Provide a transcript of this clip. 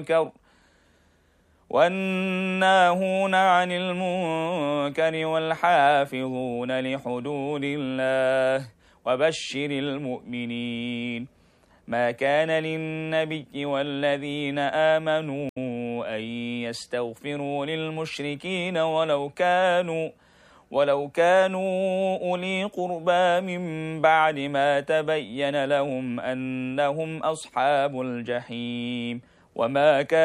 والناهون عن المنكر والحافظون لحدود الله وبشر المؤمنين. ما كان للنبي والذين آمنوا أن يستغفروا للمشركين ولو كانوا أولي قربى من بعد ما تبين لهم أنهم أصحاب الجحيم. وما كان